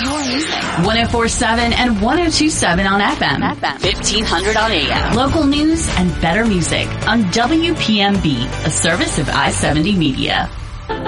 104.7 and 102.7 on FM. 1500 on AM. Local news and better music on WPMB, a service of I-70 Media.